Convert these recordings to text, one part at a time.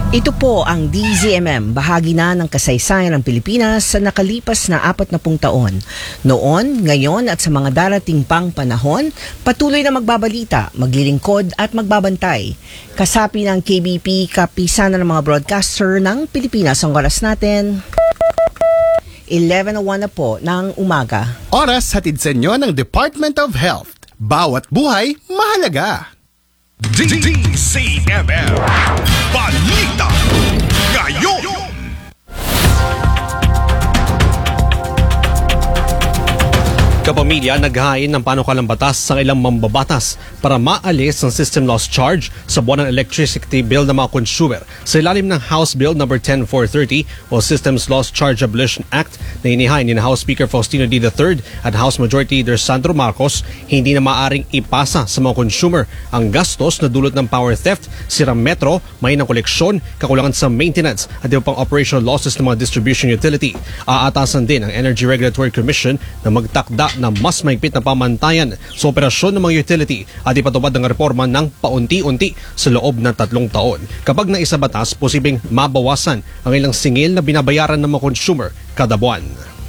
Ito po ang DZMM, bahagi na ng kasaysayan ng Pilipinas sa nakalipas na 40 taon. Noon, ngayon at sa mga darating pang panahon, patuloy na magbabalita, maglilingkod at magbabantay. Kasapi ng KBP, kapisanan ng mga broadcaster ng Pilipinas. Ang oras natin, 11:01 na po ng umaga. Oras hatid sa inyo ng Department of Health. Bawat buhay, mahalaga. DZMM Balita Ngayon. Kapamilya naghain ng panukalang batas sa ilang mambabatas para maalis ang system loss charge sa buwan ng electricity bill ng mga consumer sa ilalim ng House Bill No. 10430 o Systems Loss Charge Abolition Act na inihain ni House Speaker Faustino D. III at House Majority Leader Sandro Marcos. Hindi na maaring ipasa sa mga consumer ang gastos na dulot ng power theft, sirang metro, may ng koleksyon, kakulangan sa maintenance at iba pang operational losses ng mga distribution utility. Aatasan din ang Energy Regulatory Commission na magtakda na mas mahigpit na pamantayan sa operasyon ng mga utility at ipatupad ng reforma ng paunti-unti sa loob ng 3 taon. Kapag naisa batas, posibleng mabawasan ang ilang singil na binabayaran ng mga consumer kada buwan.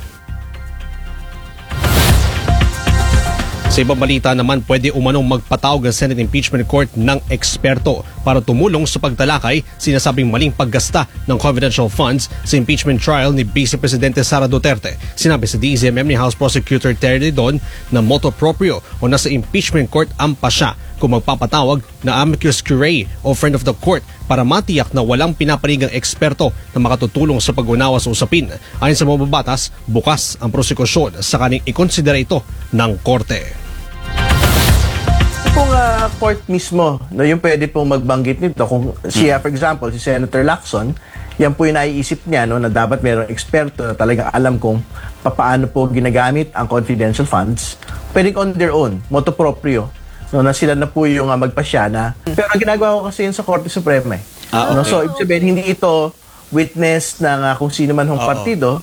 Sa ibang balita naman, pwede umanong magpatawag ang Senate Impeachment Court ng eksperto para tumulong sa pagtalakay sinasabing maling paggasta ng confidential funds sa impeachment trial ni Vice Presidente Sara Duterte. Sinabi sa DZMM ni House Prosecutor Terry Don na motu proprio o nasa impeachment court ang pasya kung magpapatawag na amicus curiae o friend of the court para matiyak na walang pinapanigang eksperto na makatutulong sa pag-unawa sa usapin. Ayon sa mababatas, bukas ang prosekusyon sa kaning ikonsidera ito ng korte. Kung court mismo, no, yung pwede pong magbanggit nito, kung siya, for example, si Senator Lacson, yan po yung naiisip niya, no, na dapat mayroong eksperto na talagang alam kung paano po ginagamit ang confidential funds, pwedeng on their own, motu proprio, no, na sila na po yung magpasya na. Pero ang ginagawa ko kasi yun sa Korte Suprema. Okay. No, so, ibig sabihin, hindi ito witness ng kung sino man hong partido.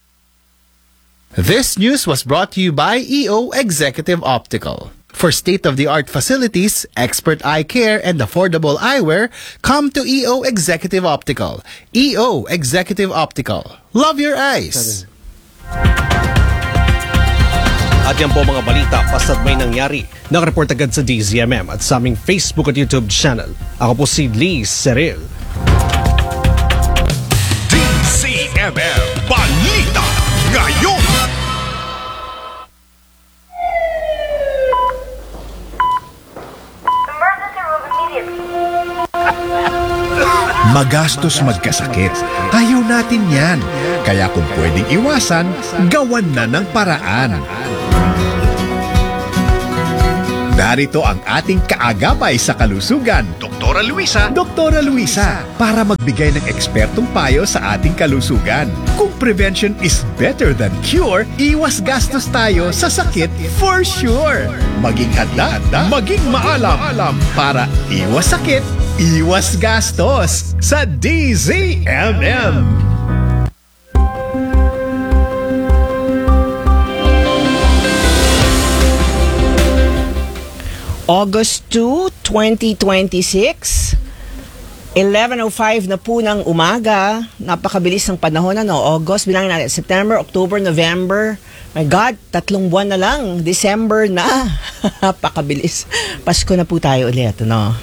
This news was brought to you by EO Executive Optical. For state-of-the-art facilities, expert eye care, and affordable eyewear, come to EO Executive Optical. EO Executive Optical. Love your eyes! At yan po mga balita, basta may nangyari. Nakareport agad sa DZMM at sa aming Facebook at YouTube channel. Ako po si Lee Seril. DZMM Balita Ngayon. Magastos magkasakit. Ayaw natin yan. Kaya kung pwedeng iwasan, gawan na ng paraan. Narito ang ating kaagapay sa kalusugan, Doktora Luisa, para magbigay ng ekspertong payo sa ating kalusugan. Kung prevention is better than cure, iwas gastos tayo sa sakit for sure. Maging handa, maging maalam para iwas sakit, iwas gastos sa DZMM. August 2, 2026, 11:05 na po ng umaga. Napakabilis ng panahon, ano? August, bilangin natin, September, October, November. My God, 3 buwan na lang. December na. Napakabilis. Pasko na po tayo ulit, ano?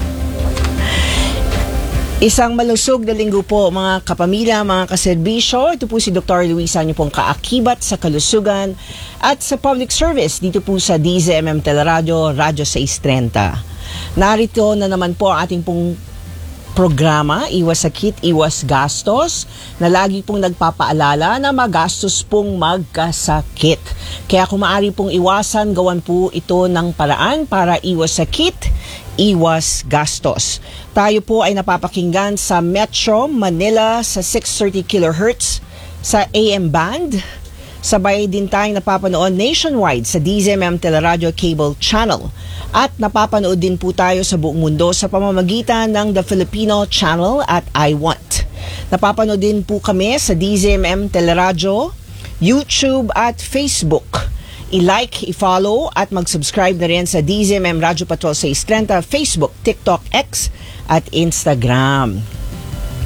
Isang malusog na linggo po mga kapamilya, mga kaserbisyo. Ito po si Dr. Luisa, niyo pong kaakibat sa kalusugan at sa public service dito po sa DZMM Teleradio, Radyo 630. Narito na naman po ang ating pong programa, Iwas Sakit, Iwas Gastos, na lagi pong nagpapaalala na magastos pong magkasakit. Kaya kung maaari pong iwasan, gawan po ito ng paraan para iwas sakit, iwas gastos. Tayo po ay napapakinggan sa Metro Manila sa 630 kHz sa AM band. Sabay din tayong napapanood nationwide sa DZMM Teleradio Cable Channel. At napapanood din po tayo sa buong mundo sa pamamagitan ng The Filipino Channel at iWant. Napapanood din po kami sa DZMM Teleradio, YouTube at Facebook. I-like, i-follow at mag-subscribe na rin sa DZMM Radyo Patrol 630, Facebook, TikTok, X at Instagram.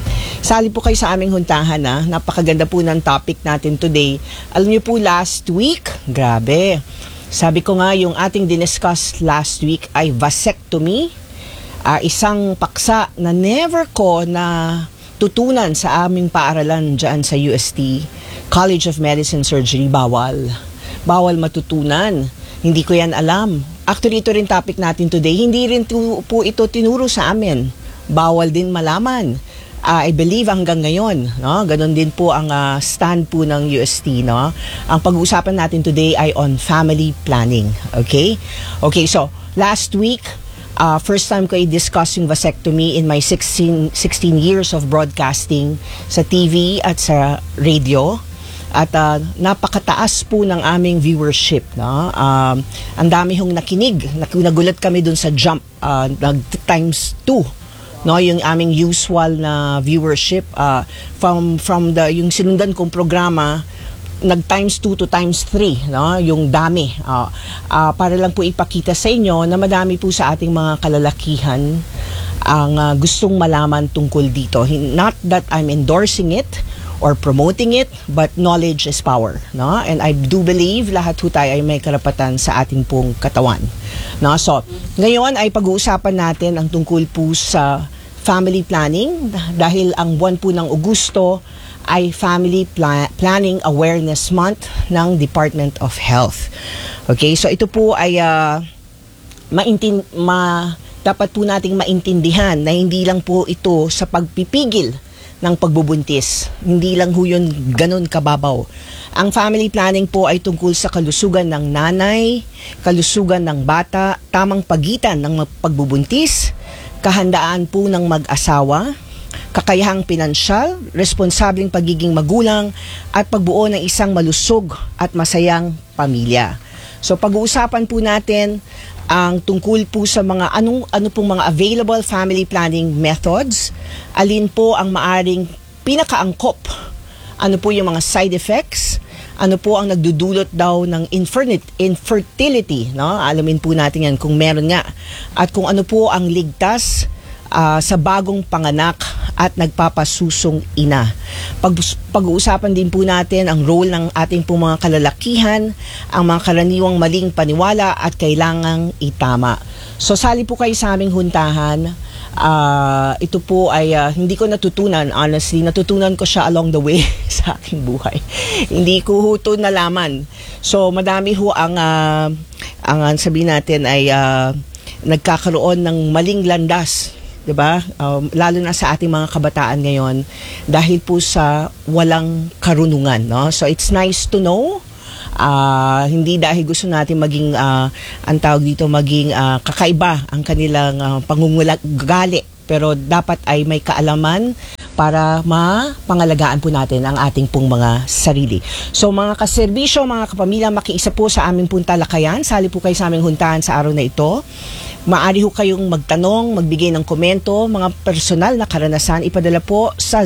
Sali po kayo sa aming huntahan na. Napakaganda po ng topic natin today. Alam niyo po last week, grabe. Sabi ko nga yung ating diniscuss last week ay vasectomy. Isang paksa na never ko na tutunan sa aming paaralan dyan sa UST. College of Medicine Surgery, bawal. Bawal matutunan. Hindi ko yan alam. Actually, ito rin topic natin today. Hindi rin po ito tinuro sa amin. Bawal din malaman. I believe hanggang ngayon, no? Ganon din po ang stand po ng UST, no? Ang pag-uusapan natin today ay on family planning. Okay? Okay, so last week, first time ko i-discuss yung vasectomy in my 16 years of broadcasting sa TV at sa radio. At napakataas po ng aming viewership, no? Ang dami hong nakinig. Nagulat kami dun sa jump, times 2. No, yung aming usual na viewership from the yung sinundan kong programa nag times 2 to times 3, no, yung dami para lang po ipakita sa inyo na madami po sa ating mga kalalakihan ang gustong malaman tungkol dito. Not that I'm endorsing it or promoting it, but knowledge is power, no? And I do believe lahat ho tayo ay may karapatan sa ating pong katawan, no? So, ngayon ay pag-uusapan natin ang tungkol po sa family planning dahil ang buwan po ng Agosto ay Family Planning Awareness Month ng Department of Health. Okay, so ito po ay dapat po nating maintindihan na hindi lang po ito sa pagpipigil ng pagbubuntis. Hindi lang ho yun ganun kababaw. Ang family planning po ay tungkol sa kalusugan ng nanay, kalusugan ng bata, tamang pagitan ng pagbubuntis, kahandaan po ng mag-asawa, kakayahang pinansyal, responsableng pagiging magulang, at pagbuo ng isang malusog at masayang pamilya. So pag-uusapan po natin ang tungkol po sa mga ano pong mga available family planning methods, alin po ang maaring pinakaangkop, ano po yung mga side effects, ano po ang nagdudulot daw ng infertility, no? Alamin po natin yan kung meron nga, at kung ano po ang ligtas sa bagong panganak at nagpapasusong ina. Pag-uusapan din po natin ang role ng ating po mga kalalakihan, ang mga karaniwang maling paniwala at kailangang itama. So sali po kayo sa aming huntahan. Ito po ay hindi ko natutunan, honestly. Natutunan ko siya along the way sa aking buhay. Hindi ko ho ito nalaman. So madami ho ang sabihin natin ay nagkakaroon ng maling landas, 'di ba? Lalo na sa ating mga kabataan ngayon dahil po sa walang karunungan, no? So it's nice to know. Hindi dahil gusto natin maging ang tawag dito maging kakaiba ang kanilang pangungugali, pero dapat ay may kaalaman para mapangalagaan po natin ang ating pong mga sarili. So mga kaserbisyo, mga kapamilya, makiisa po sa aming pong talakayan. Sali po kayo sa aming huntahan sa araw na ito. Maaari ho kayong magtanong, magbigay ng komento, mga personal na karanasan, ipadala po sa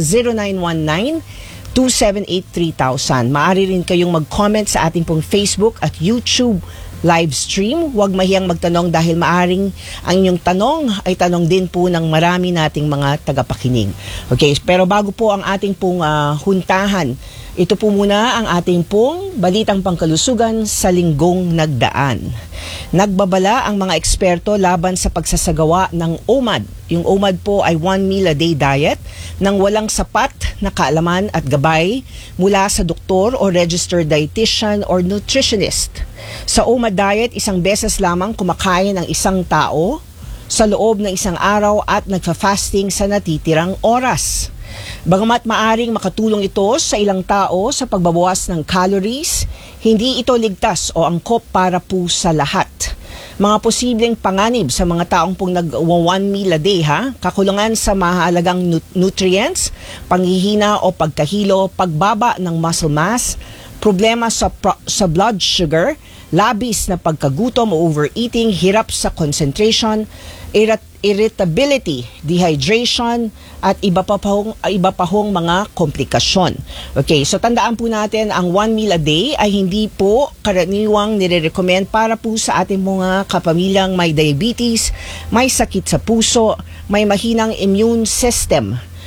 0919-278-3000. Maaari rin kayong mag-comment sa ating pong Facebook at YouTube live stream. Huwag mahiyang magtanong dahil maaring ang inyong tanong ay tanong din po ng marami nating mga tagapakinig. Okay, pero bago po ang ating pong huntahan, ito po muna ang ating pong balitang pangkalusugan sa linggong nagdaan. Nagbabala ang mga eksperto laban sa pagsasagawa ng OMAD. Yung OMAD po ay 1 meal a day diet nang walang sapat na kaalaman at gabay mula sa doktor o registered dietitian or nutritionist. Sa OMAD diet, isang beses lamang kumakain ang isang tao sa loob ng isang araw at nagfa-fasting sa natitirang oras. Bagamat maaring makatulong ito sa ilang tao sa pagbabawas ng calories, hindi ito ligtas o angkop para po sa lahat. Mga posibleng panganib sa mga taong pong nag-1 meal a day, kakulangan sa mahalagang nutrients, panghihina o pagkahilo, pagbaba ng muscle mass, problema sa blood sugar, labis na pagkagutom o overeating, hirap sa concentration, irritability, dehydration, at iba pa hong mga komplikasyon. Okay, so tandaan po natin ang 1 meal a day ay hindi po karaniwang nire-recommend para po sa ating mga kapamilyang may diabetes, may sakit sa puso, may mahinang immune system,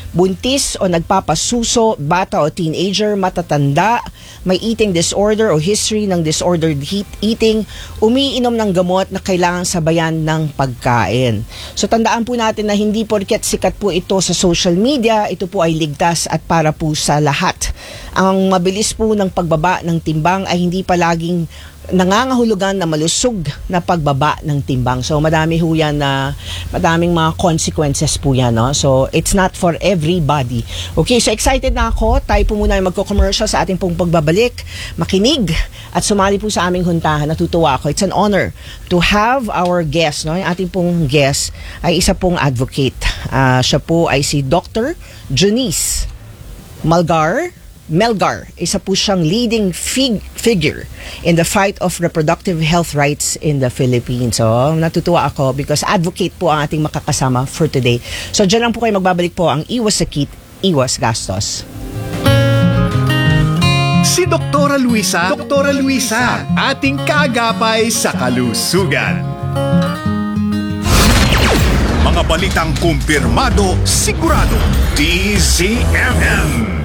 buntis o nagpapasuso, bata o teenager, matatanda, may eating disorder o history ng disordered eating, umiinom ng gamot na kailangan sabayan ng pagkain. So tandaan po natin na hindi porket sikat po ito sa social media, ito po ay ligtas at para po sa lahat. Ang mabilis po ng pagbaba ng timbang ay hindi palaging nangangahulugan na malusog na pagbaba ng timbang. So madami ho yan na madaming mga consequences po yan, no? So it's not for everybody. Okay, so excited na ako. Tayo po muna yung magko-commercial sa ating pong pagbabalik. Makinig at sumali po sa aming huntahan. Natutuwa ako. It's an honor to have our guest, no? Yung ating pong guest ay isa pong advocate. Siya po ay si Dr. Junice Melgar, isa po siyang leading figure in the fight of reproductive health rights in the Philippines. So, natutuwa ako because advocate po ang ating makakasama for today. So, dyan lang po kayo magbabalik po ang Iwas Sakit, Iwas Gastos. Si Doktora Luisa, ating kaagapay sa kalusugan. Mga balitang kumpirmado, sigurado, DZMM.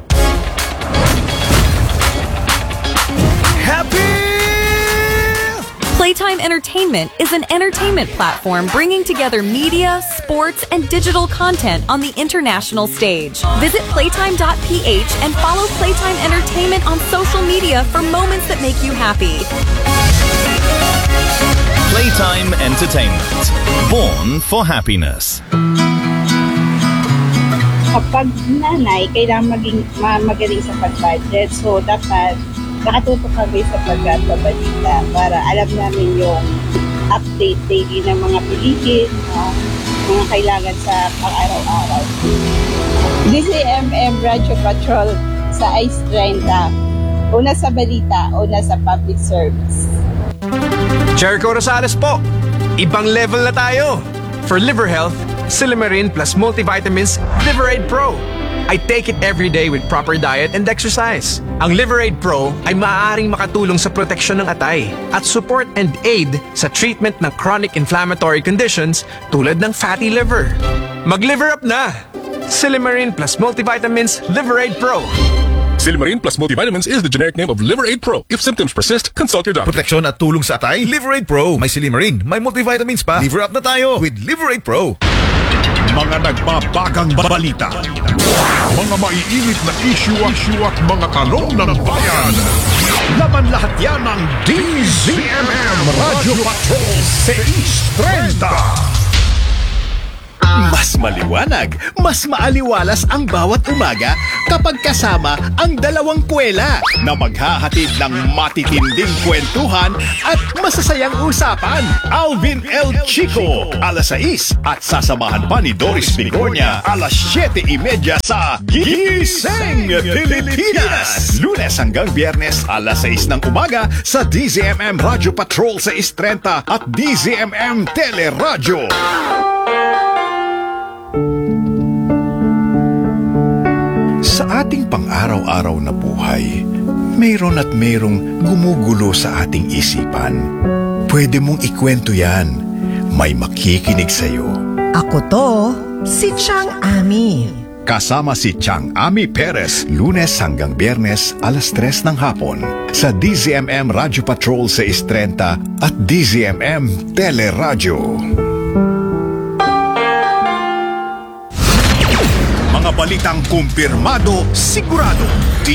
Playtime Entertainment is an entertainment platform bringing together media, sports, and digital content on the international stage. Visit playtime.ph and follow Playtime Entertainment on social media for moments that make you happy. Playtime Entertainment. Born for happiness. Kapag nanay, kailangan magaling sa pag-budget. So, dapat nakatutok kami sa pagbabalita para alam namin yung update daily ng mga bilihin, mga kailangan sa pang-araw-araw. DZMM Radio Patrol sa ICE 30. Una sa balita, una sa public service. Jericho Rosales po. Ibang level na tayo. For liver health, Silymarin plus multivitamins Liverade Pro. I take it every day with proper diet and exercise. Ang Liverade Pro ay maaaring makatulong sa proteksyon ng atay at support and aid sa treatment ng chronic inflammatory conditions tulad ng fatty liver. Mag-liver up na! Silymarin plus multivitamins Liverade Pro. Silymarin plus multivitamins is the generic name of Liverade Pro. If symptoms persist, consult your doctor. Proteksyon at tulong sa atay, Liverade Pro. May Silymarin, may multivitamins pa. Liver up na tayo with Liverade Pro. Mga nagbabagang balita. Mga maiinit na issue at mga tanong ng bayan. Laban lahat yan ng DZMM Radio Patrol 630. Mas maliwanag, mas maaliwalas ang bawat umaga kapag kasama ang dalawang kwela na maghahatid ng matitinding kwentuhan at masasayang usapan. Alvin L. Chico, alas 6 at sasamahan pa ni Doris Bigornia, alas 7:30 sa Gising Pilipinas. Lunes hanggang Biyernes, alas 6 ng umaga sa DZMM Radio Patrol 630 at DZMM Teleradyo. Sa ating pang-araw-araw na buhay, mayroon at mayroong gumugulo sa ating isipan. Pwede mong ikwento yan. May makikinig sa'yo. Ako to, si Chang Ami. Kasama si Chang Ami Perez, Lunes hanggang Biyernes, alas 3 ng hapon sa DZMM Radio Patrol 630 at DZMM Teleradyo. Mga balitang kumpirmado, sigurado,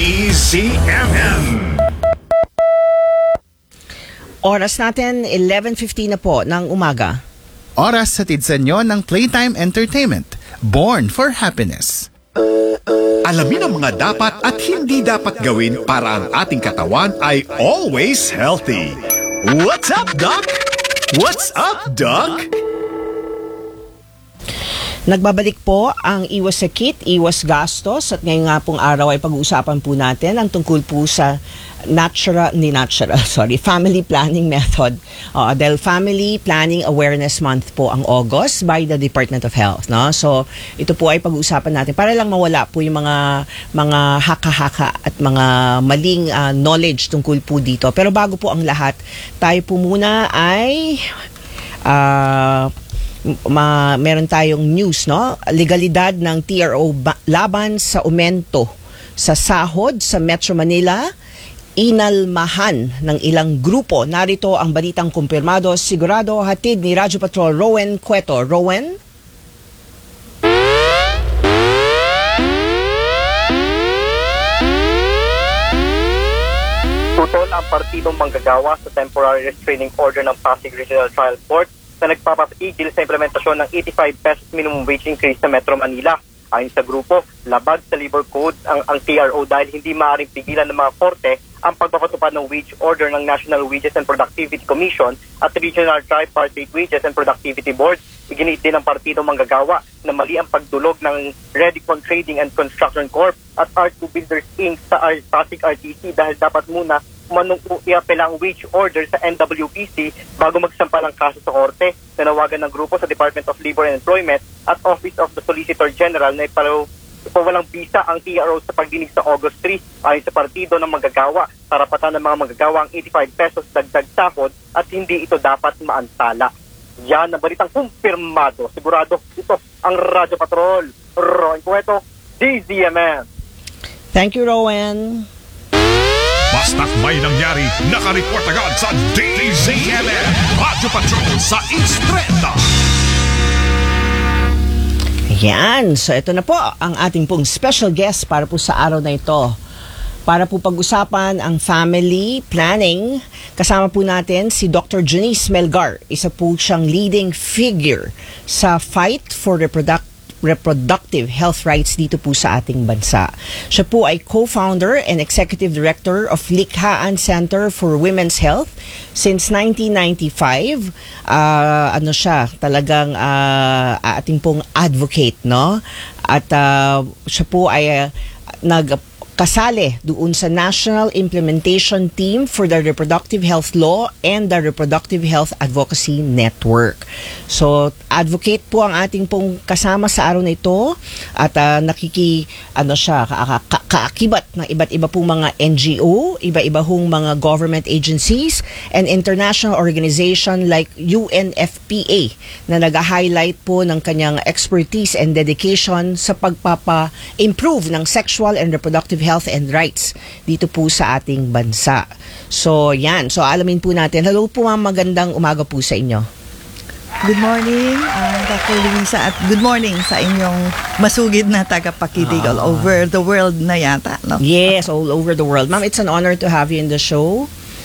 DZMM. Oras natin, 11:15 na po ng umaga. Oras sa tidsan nyo ng Playtime Entertainment. Born for happiness. Alamin ang mga dapat at hindi dapat gawin para ang ating katawan ay always healthy. What's up, Doc? What's up, Doc? Nagbabalik po ang Iwas Sakit, Iwas Gastos at ngayon nga pong araw ay pag-uusapan po natin ang tungkol po sa family planning method. Dahil Family Planning Awareness Month po ang August by the Department of Health, no? So ito po ay pag-uusapan natin para lang mawala po yung mga haka-haka at mga maling knowledge tungkol po dito. Pero bago po ang lahat, tayo po muna ay meron tayong news, no? Legalidad ng TRO laban sa aumento sa sahod sa Metro Manila, inalmahan ng ilang grupo. Narito ang balitang kumpirmado, sigurado hatid ni Radyo Patrol Rowan Cueto. Rowan? Tutol ang partidong manggagawa sa temporary restraining order ng Pasig Regional Trial Court na nagpapapigil sa implementasyon ng 85 pesos minimum wage increase sa Metro Manila. Ayon sa grupo, labag sa labor code ang TRO dahil hindi maaaring pigilan ng mga korte ang pagpapatupad ng wage order ng National Wages and Productivity Commission at Regional Tripartite Wages and Productivity Board. Iginiit din ng partidong manggagawa na mali ang pagdulog ng Redicon Trading and Construction Corp at R2 Builders Inc. sa Pasig RTC dahil dapat muna iapela ang wage order sa NWPC bago magsampa ng kaso sa korte. Nanawagan ng grupo sa Department of Labor and Employment at Office of the Solicitor General na ipawalang bisa ang TRO sa pagdinig sa August 3. Ayon sa partido ng manggagawa, karapatan ng mga manggagawa ang 85 pesos dagdag sahod at hindi ito dapat maansala. Yan ang balitang kumpirmado. Sigurado ito ang Radyo Patrol. Rowan Cueto, DZMM. Thank you, Rowan. Basta't may nangyari, nakareport agad sa DZMM. Radyo Patrol sa East 30. Yan. So ito na po ang ating pong special guest para po sa araw na ito. Para po pag-usapan ang family planning, kasama po natin si Dr. Janice Melgar. Isa po siyang leading figure sa fight for reproductive health rights dito po sa ating bansa. Siya po ay co-founder and executive director of Likhaan Center for Women's Health since 1995. Ano siya, talagang ating pong advocate, no? At siya po ay kasali doon sa National Implementation Team for the Reproductive Health Law and the Reproductive Health Advocacy Network. So, advocate po ang ating pong kasama sa araw na ito at kaakibat ng iba't iba pong mga NGO, iba-iba hong mga government agencies and international organization like UNFPA na nag-highlight po ng kanyang expertise and dedication sa pagpapa-improve ng sexual and reproductive health and rights dito po sa ating bansa. So, yan. So, alamin po natin. Hello po, ma'am. Magandang umaga po sa inyo. Good morning, Dr. Luisa, at good morning sa inyong masugid na tagapakinig all over the world na yata, no? Yes, all over the world. Ma'am, it's an honor to have you in the show.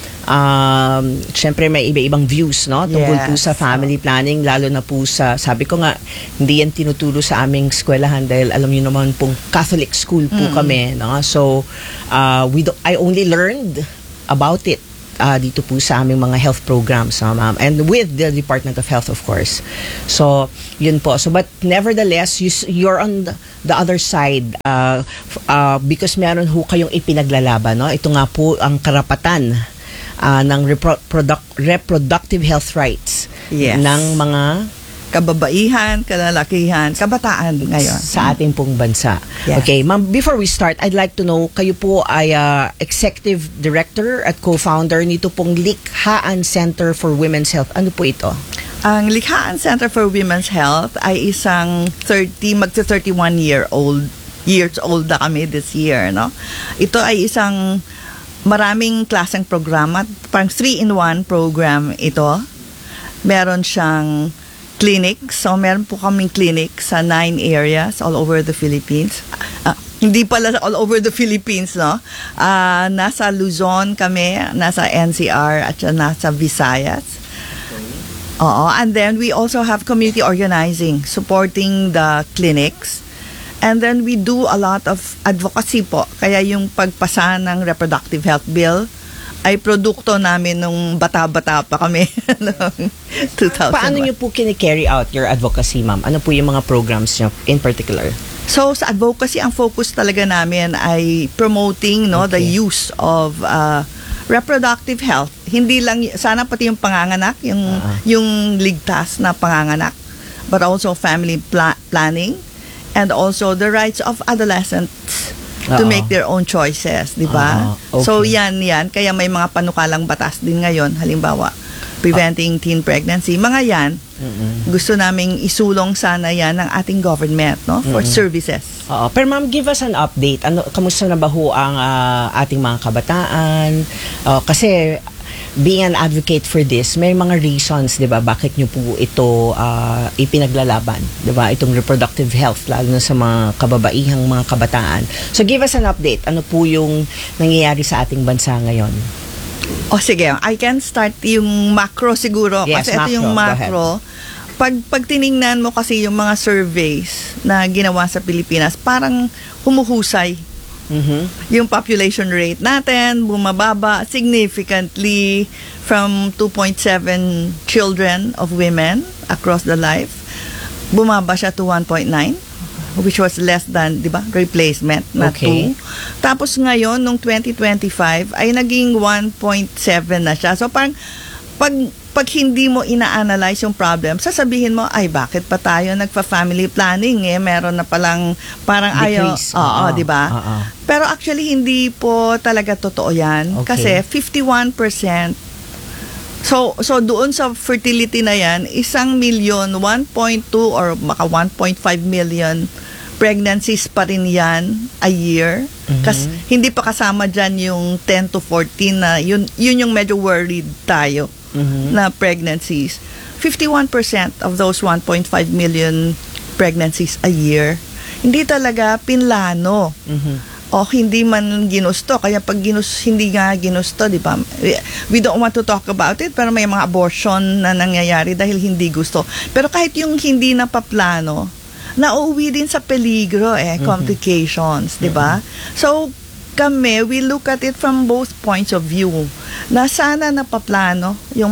Siyempre may iba-ibang views, no? Tungkol po sa family planning, lalo na po sa, sabi ko nga, hindi yan tinuturo sa aming eskwelahan dahil alam niyo naman pong Catholic school po kami, no? So, I only learned about it dito po sa aming mga health programs, ma'am, and with the Department of Health, of course. So, yun po. So, but nevertheless, you're on the other side because meron ho kayong ipinaglalaban, no? Ito nga po ang karapatan ng reproductive health rights ng mga kababaihan, kalalakihan, kabataan ngayon sa ating pong bansa. Yeah. Okay, ma'am, before we start, I'd like to know, kayo po ay executive director at co-founder nito pong Likhaan Center for Women's Health. Ano po ito? Ang Likhaan Center for Women's Health ay isang 31 years old na kami this year, no? Ito ay isang maraming klaseng programa, parang 3-in-1 program ito. Meron siyang clinics. So, meron po kaming clinic sa 9 areas all over the Philippines. Hindi pala all over the Philippines, no? Nasa Luzon kami, nasa NCR, at nasa Visayas. Oo. And then, we also have community organizing, supporting the clinics. And then, we do a lot of advocacy po. Kaya yung pagpasa ng reproductive health bill ay produkto namin nung bata-bata pa kami noong 2001. Paano nyo po kini-carry out your advocacy, ma'am? Ano po yung mga programs nyo in particular? So, sa advocacy, ang focus talaga namin ay promoting the use of reproductive health. Hindi lang, sana pati yung panganganak, yung ligtas na panganganak, but also family planning, and also the rights of adolescents to make their own choices, di ba? Okay. So, yan. Kaya may mga panukalang batas din ngayon. Halimbawa, preventing teen pregnancy. Mga yan. Gusto naming isulong sana yan ng ating government, no, for services. Oo. Pero ma'am, give us an update. Kamusta na ba ho ang ating mga kabataan? Kasi being an advocate for this, may mga reasons, 'di ba, bakit nyo po ito ipinaglalaban, 'di ba? Itong reproductive health lalo na sa mga kababaihang mga kabataan. So give us an update. Ano po yung nangyayari sa ating bansa ngayon? Sige, I can start yung macro siguro. Yes, kasi ito yung macro. Pag tiningnan mo kasi yung mga surveys na ginawa sa Pilipinas, parang humuhusay. Yung population rate natin bumababa significantly from 2.7 children of women across the life. Bumaba siya to 1.9, which was less than, di ba, replacement na 2. Tapos ngayon, nung 2025, ay naging 1.7 na siya. So parang, pag hindi mo ina-analyze yung problem, sasabihin mo, ay, bakit pa tayo nagpa-family planning? Meron na palang parang decrease. Oo, di ba? Pero actually, hindi po talaga totoo yan. Kasi 51%. So doon sa fertility na yan, 1 million, 1.2 or maka 1.5 million pregnancies pa rin yan a year. Kasi hindi pa kasama dyan yung 10 to 14 na yun yung medyo worried tayo na pregnancies. 51% of those 1.5 million pregnancies a year, hindi talaga pinlano. O hindi man ginusto. Kaya pag hindi nga ginusto, di ba? We don't want to talk about it, pero may mga abortion na nangyayari dahil hindi gusto. Pero kahit yung hindi napaplano, nauuwi din sa peligro, complications, di ba? So, kami, we look at it from both points of view. Na sana napaplano yung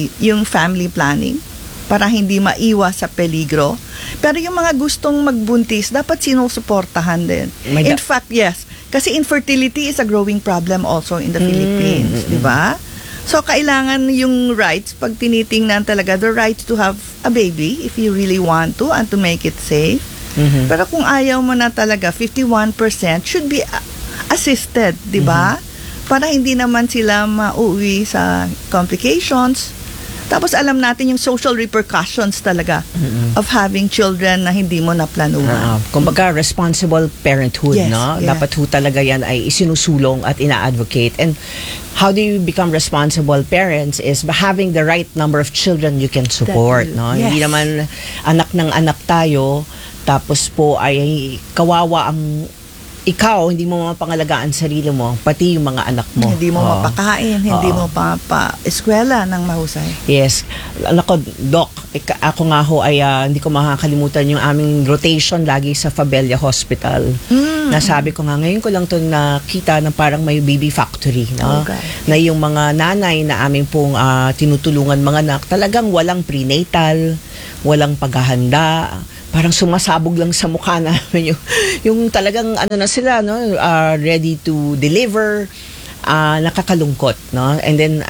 family planning para hindi maiwas sa peligro. Pero yung mga gustong magbuntis, dapat sinusuportahan din. In fact, yes. Kasi infertility is a growing problem also in the Philippines, di ba? So, kailangan yung rights, pag tinitingnan talaga, the right to have a baby if you really want to and to make it safe. Pero kung ayaw mo na talaga, 51% should be assisted, di ba? Para hindi naman sila mauwi sa complications. Tapos alam natin yung social repercussions talaga of having children na hindi mo naplanuhan. Kumbaga, responsible parenthood, no? Dapat ho talaga yan ay isinusulong at ina-advocate. And how do you become responsible parents is having the right number of children you can support, no? Hindi naman anak ng anak tayo, tapos po ay kawawa ang ikaw, hindi mo mapangalagaan sarili mo, pati yung mga anak mo. Hindi mo mapakain, hindi mo pa-eskwela ng mahusay. Yes. Nako, Doc, ako nga ho ay hindi ko makakalimutan yung aming rotation lagi sa Fabella Hospital. Nasabi ko nga, ngayon ko lang to nakita na parang may baby factory. No? Na yung mga nanay na aming pong tinutulungan mga anak, talagang walang prenatal, walang paghahanda, parang sumasabog lang sa mukha namin yung talagang ano na sila, no, ready to deliver, nakakalungkot, no? And then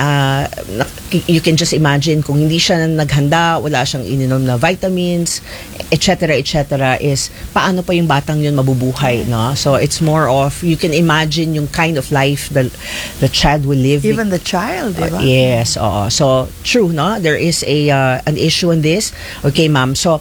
you can just imagine kung hindi siya naghanda, wala siyang ininom na vitamins, etc., is paano pa yung batang yun mabubuhay, no? So it's more of, you can imagine yung kind of life the child will live. Even the child, diba? Yes, oo. So true, no? There is an issue on this. Okay, ma'am. So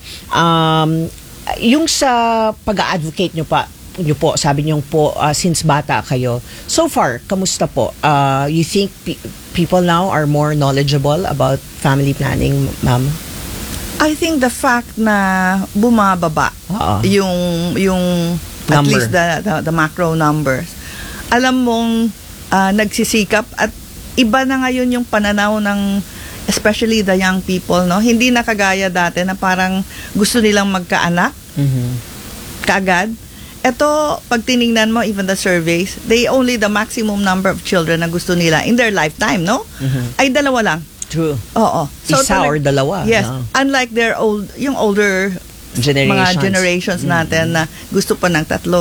yung sa pag-advocate nyo po, sabi niyo po, since bata kayo, so far, kamusta po? You think people now are more knowledgeable about family planning, ma'am? I think the fact na bumababa yung at least the macro numbers, alam mong nagsisikap at iba na ngayon yung pananaw ng especially the young people, no? Hindi na kagaya dati na parang gusto nilang magkaanak kaagad. Ito, pag tinignan mo, even the surveys, the maximum number of children na gusto nila in their lifetime, no? Ay dalawa lang. True. Oo. So, isa or dalawa. Yes. No? Unlike yung older mga generations natin na gusto pa ng 3,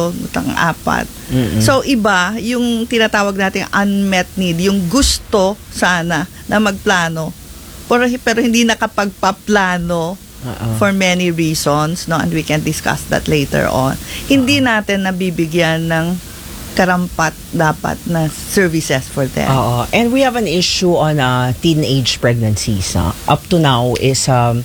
4. So, iba, yung tinatawag natin unmet need, yung gusto sana na magplano, pero hindi nakapagpaplano for many reasons, no, and we can discuss that later on. Hindi natin nabibigyan ng karampat dapat na services for them. Oo. And we have an issue on teenage pregnancies. Up to now is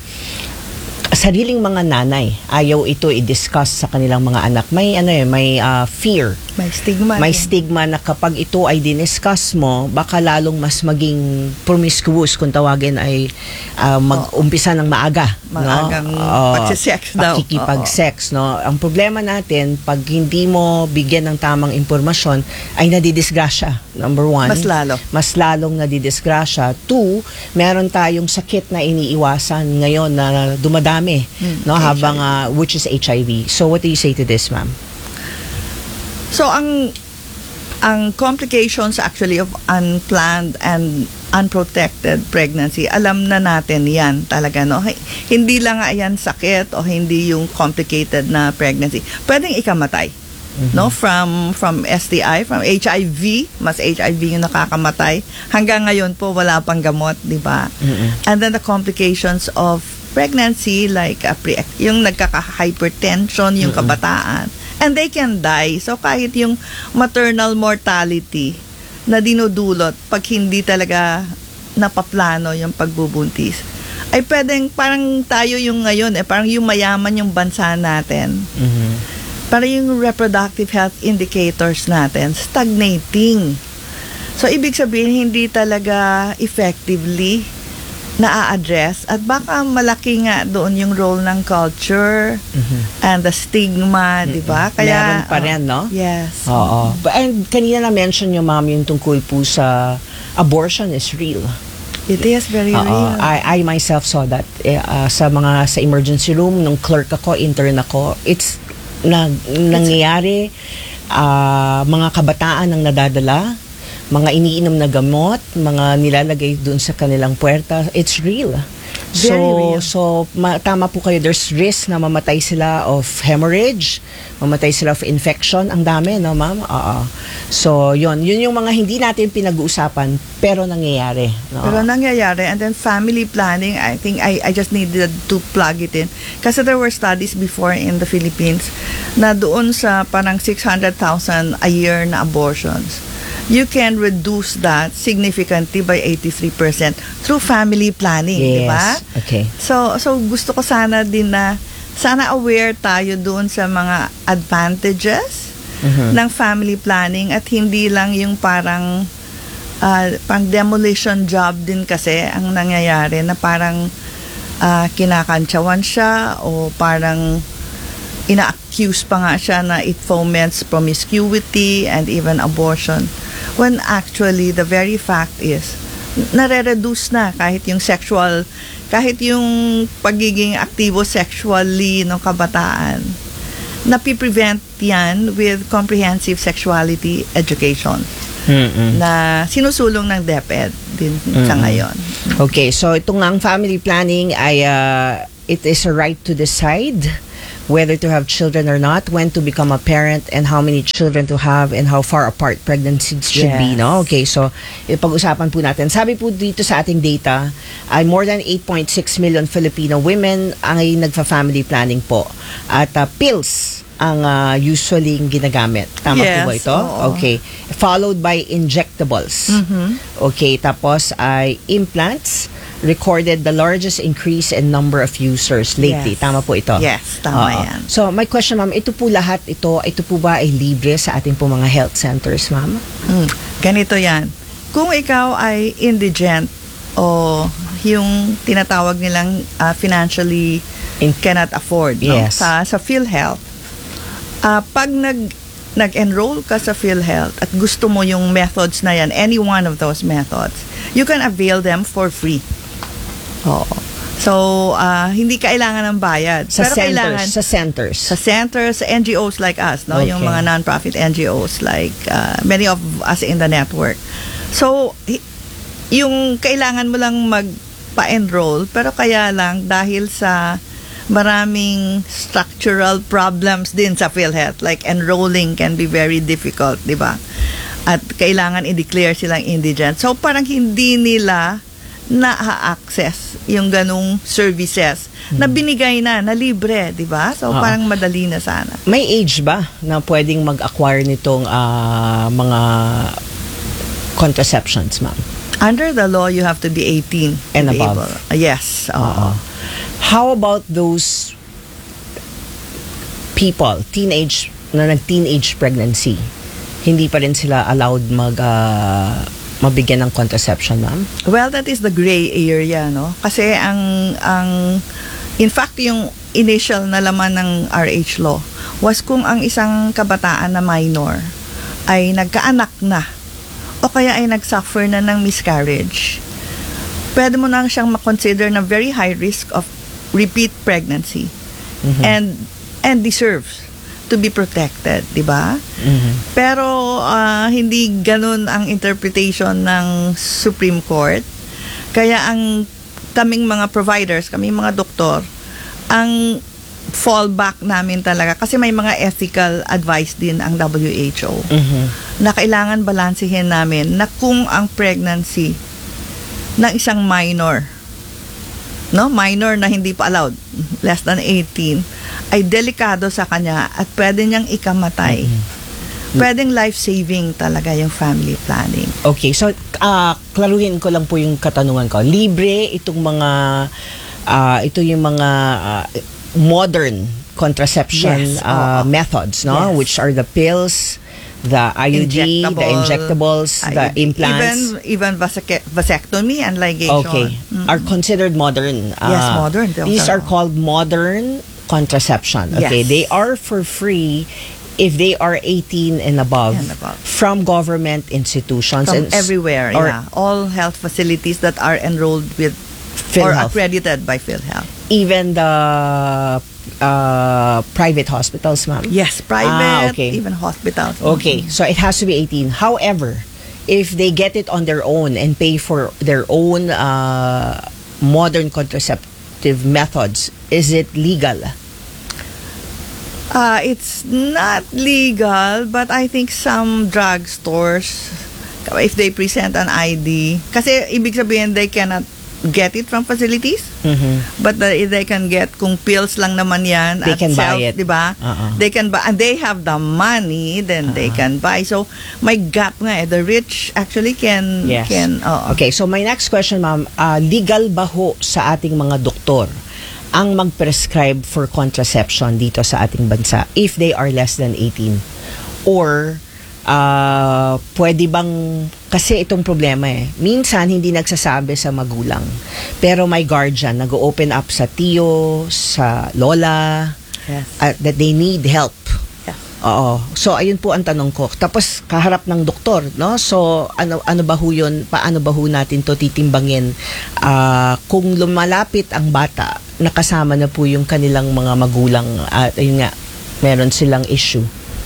sariling mga nanay, ayaw ito i-discuss sa kanilang mga anak. May fear. May stigma. May stigma na kapag ito ay diniscuss mo, baka lalong mas maging promiscuous kung tawagin ay mag-umpisa ng maaga. Maagang pagsisex daw. Pakikipag-sex. No? Ang problema natin, pag hindi mo bigyan ng tamang impormasyon, ay nadidisgrasya. Number one. Mas lalo. Mas lalong nadidisgrasya. Two, meron tayong sakit na iniiwasan ngayon na dumadami. No? Habang, which is HIV. So what do you say to this, ma'am? So ang complications actually of unplanned and unprotected pregnancy, alam na natin yan talaga, no? Hindi lang yan sakit o hindi yung complicated na pregnancy. Pwedeng ikamatay. No, from STI, from HIV, mas HIV yung nakakamatay. Hanggang ngayon po wala pang gamot, di ba? And then the complications of pregnancy like yung nagkaka-hypertension, yung kabataan. And they can die. So kahit yung maternal mortality na dinudulot pag hindi talaga napaplano yung pagbubuntis, ay pwedeng parang tayo yung ngayon, parang yung mayaman yung bansa natin. Parang yung reproductive health indicators natin stagnating. So ibig sabihin hindi talaga effectively na-address at baka malaki nga doon yung role ng culture and the stigma, di ba? Kaya meron pa rin, no? Yes. Oo. And kanina na-mention nyo, ma'am, yung tungkol po sa abortion is real. It is very real. I myself saw that sa emergency room nung clerk ako, intern ako. It's nangyayari, mga kabataan ang nadadala, mga iniinom na gamot, mga nilalagay doon sa kanilang puwerta. It's real. So tama po kayo, there's risk na mamatay sila of hemorrhage, mamatay sila of infection. Ang dami, no, ma'am? So yun yung mga hindi natin pinag-uusapan pero nangyayari, no? Pero nangyayari. And then family planning, I think I just needed to plug it in kasi there were studies before in the Philippines na doon sa parang 600,000 a year na abortions, you can reduce that significantly by 83% through family planning, di ba? Okay. So gusto ko sana din na aware tayo doon sa mga advantages ng family planning at hindi lang yung parang demolition job din kasi ang nangyayari na parang kinakantsawan siya o parang ina-accuse pa nga siya na it foments promiscuity and even abortion. When actually, the very fact is, nare-reduce na kahit yung pagiging aktibo sexually ng kabataan. Napiprevent yan with comprehensive sexuality education na sinusulong ng DepEd din sa ngayon. Okay, so itong ang family planning ay it is a right to decide whether to have children or not, when to become a parent, and how many children to have, and how far apart pregnancies should be, no? Okay, so pag-usapan po natin. Sabi po dito sa ating data, ay more than 8.6 million Filipino women ay nagfa-family planning po. At pills ang usually ginagamit. Tama po ba ito? Okay. Followed by injectables. Okay, tapos ay implants, recorded the largest increase in number of users lately. Tama po ito? Yes, tama yan. So, my question, ma'am, ito po ba ay libre sa ating po mga health centers, ma'am? Ganito yan. Kung ikaw ay indigent o yung tinatawag nilang financially cannot afford, no? Sa PhilHealth, pag nag-enroll ka sa PhilHealth at gusto mo yung methods na yan, any one of those methods, you can avail them for free. So, hindi kailangan ng bayad. Sa centers, sa NGOs like us, no? Yung mga non-profit NGOs like many of us in the network. So, yung kailangan mo lang magpa-enroll, pero kaya lang dahil sa maraming structural problems din sa PhilHealth, like enrolling can be very difficult, di ba? At kailangan i-declare silang indigent. So, parang hindi nila na-access yung ganung services na binigay na libre, di ba? So, parang madali na sana. May age ba na pwedeng mag-acquire nitong mga contraceptions, ma'am? Under the law, you have to be 18. And to be above? Yes. How about those people, nag-teenage pregnancy? Hindi pa rin sila allowed mabigyan ng contraception, ma'am? Well, that is the gray area, no? Kasi in fact, yung initial na laman ng RH law was kung ang isang kabataan na minor ay nagkaanak na o kaya ay nagsuffer na ng miscarriage, pwede mo na siyang makonsider na very high risk of repeat pregnancy and deserves to be protected, di ba? Pero hindi ganun ang interpretation ng Supreme Court. Kaya kaming mga providers, kaming mga doktor, ang fallback namin talaga, kasi may mga ethical advice din ang WHO na kailangan balansehin namin na kung ang pregnancy ng isang minor na hindi pa allowed, less than 18, ay delikado sa kanya at pwede niyang ikamatay. Pwedeng life-saving talaga yung family planning. Okay, so klaruhin ko lang po yung katanungan ko. Libre itong mga modern contraception methods, no? Yes. Which are the pills, the IUD, the injectables, the implants, even vasectomy and ligation. Okay, are considered modern. Yes, modern. These are called modern contraception. Okay, Yes. they are for free if they are 18 and above, from government institutions From and everywhere, all health facilities that are enrolled with or PhilHealth. accredited by PhilHealth. Even the private hospitals, ma'am? Yes, private, okay. even hospitals. Okay, so it has to be 18. However, if they get it on their own and pay for their own modern contraceptive methods, is it legal? It's not legal, but I think some drugstores, if they present an ID, kasi ibig sabihin they cannot get it from facilities, but they can get, kung pills lang naman yan, They at can buy self, it. diba? They can buy, and they have the money, then they can buy. So, may gap nga the rich actually can, Yes. oo. Okay, so my next question, ma'am, legal ba ho sa ating mga doktor ang mag-prescribe for contraception dito sa ating bansa if they are less than 18? Or pwede bang, kasi itong problema minsan hindi nagsasabi sa magulang, pero may guardian nag-open up sa tiyo, sa lola, that they need help. Oo. So ayun po ang tanong ko. Tapos kaharap ng doktor, no? So ano ba ho 'yun? Paano ba ho natin 'to titimbangin kung lumalapit ang bata, nakasama na po yung kanilang mga magulang at ayun nga, meron silang issue.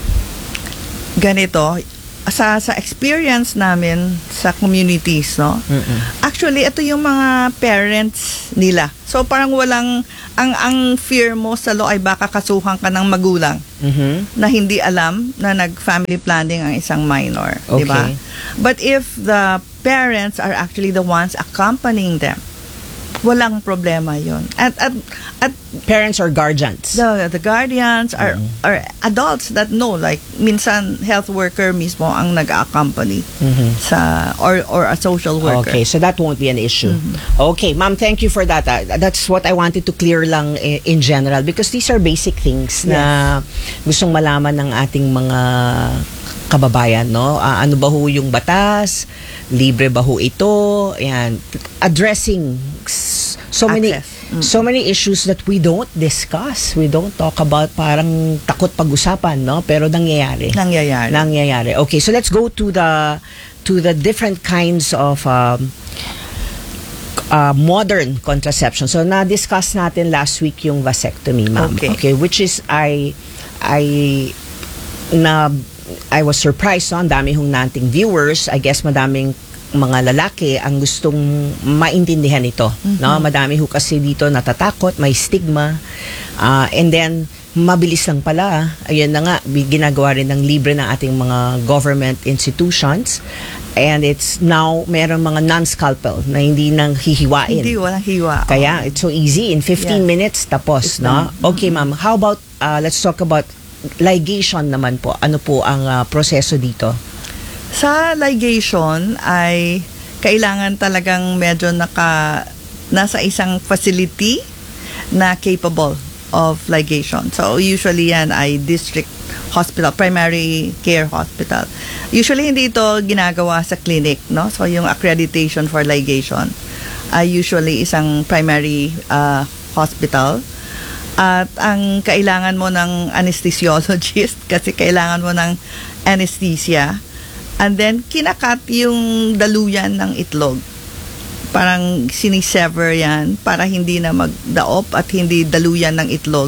Ganito, sa experience namin sa communities, no? Actually, ito yung mga parents nila. So parang walang, ang fear mo sa law ay baka kasuhan ka ng magulang na hindi alam na nag-family planning ang isang minor, di ba? Okay. But if the parents are actually the ones accompanying them, walang problema yun. At parents or guardians? The guardians are adults that know, like minsan health worker mismo ang nag-accompany sa or a social worker. Okay, so that won't be an issue. Okay, ma'am, thank you for that. That's what I wanted to clear lang in general, because these are basic things na gustong malaman ng ating mga kababayan, no? Ano ba ho yung batas? Libre ba ho ito? Ayan, addressing so many issues that we don't discuss. We don't talk about, parang takot pag-usapan, no? Pero nangyayari. Okay, so let's go to the different kinds of modern contraception. So na-discuss natin last week yung vasectomy, ma'am. Okay, which is I was surprised, no? Ang dami hong nating viewers. I guess madaming mga lalaki ang gustong maintindihan ito, no? Madami ho kasi dito natatakot, may stigma, and then mabilis lang pala. Ayun na nga, ginagawa rin ng libre ng ating mga government institutions. And it's now, meron mga non-scalpel na hindi nang hihiwain. Hindi, walang hiwa. Kaya, it's so easy. In 15 minutes, tapos, no? Okay, ma'am. How about, let's talk about ligation naman po. Ano po ang proseso dito? Sa ligation ay kailangan talagang medyo nasa isang facility na capable of ligation. So usually yan ay district hospital, primary care hospital. Usually hindi ito ginagawa sa clinic, no? So yung accreditation for ligation ay usually isang primary hospital. At ang kailangan mo ng anesthesiologist kasi kailangan mo ng anesthesia. And then, kinakat yung daluyan ng itlog. Parang sinisever yan para hindi na magdaop at hindi daluyan ng itlog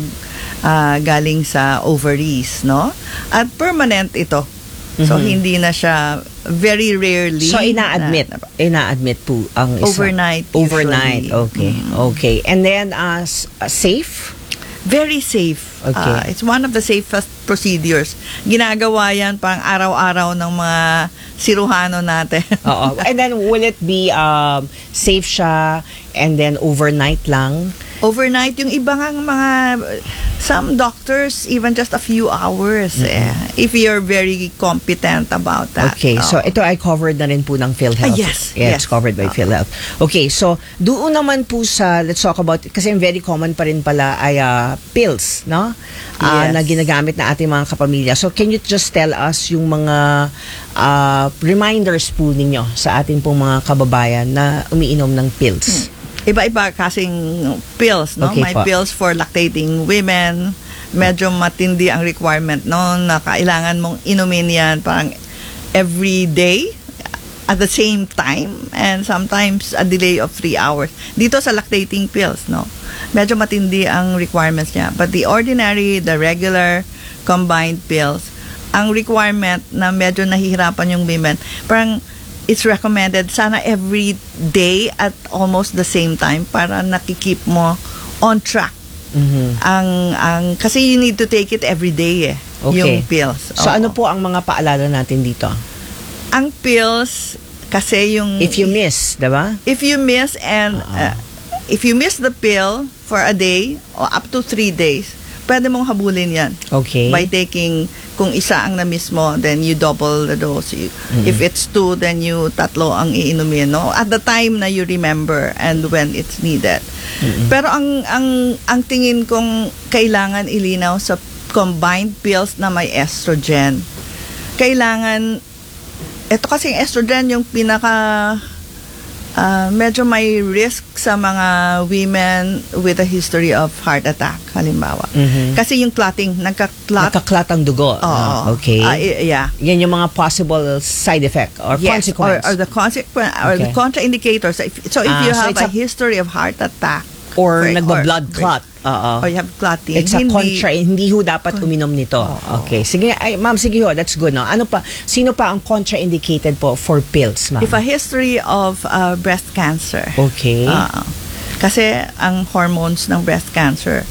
galing sa ovaries, no? At permanent ito. So, hindi na siya very rarely. So, ina-admit po ang isa. Overnight. Overnight, usually. okay. Okay. And then, safe? Very safe. Okay. It's one of the safest procedures. Ginagawa yan parang araw-araw ng mga siruhano natin. Oo. And then, will it be safe siya and then overnight lang? Overnight, yung iba ngang mga, some doctors, even just a few hours, if you're very competent about that. Okay, so ito ay covered na rin po ng PhilHealth. Yes. It's covered by PhilHealth. Okay, so doon naman po sa, let's talk about, kasi very common pa rin pala ay pills, no? Na ginagamit na ating mga kapamilya. So can you just tell us yung mga reminders po ninyo sa ating pong mga kababayan na umiinom ng pills? Iba-iba kasing pills, no? Okay, May po. pills for lactating women. Medyo matindi ang requirement, no? Na kailangan mong inumin yan parang every day at the same time and sometimes a delay of 3 hours. Dito sa lactating pills, no? Medyo matindi ang requirements niya. But the ordinary, the regular combined pills, ang requirement na medyo nahihirapan yung women, parang it's recommended sana every day at almost the same time para nakikip mo on track. Ang kasi you need to take it every day yung pills. So ano po ang mga paalala natin dito? Ang pills kasi yung if you miss, 'di ba? If you miss and if you miss the pill for a day or up to 3 days, pwede mong habulin yan. Okay. By taking, kung isa ang na-miss mo, then you double the dose. If it's 2, then you tatlo ang iinumin, no? At the time na you remember and when it's needed. Pero ang tingin kong kailangan ilinaw sa combined pills na may estrogen, kailangan, ito kasi estrogen yung pinaka medyo may risk sa mga women with a history of heart attack, halimbawa. Kasi yung clotting, nagka-clot ang dugo. Okay. Yeah. Yan yung mga possible side effect or consequence. Or the consequence, or the contraindicators. So if you have a history of heart attack, or nagba-blood clot. Or you have clotting. It's hindi ho dapat uminom nito. Okay. Sige, ma'am, sige ho, that's good, no? Ano pa, sino pa ang contraindicated po for pills, ma'am? If a history of breast cancer. Okay. Kasi ang hormones ng breast cancer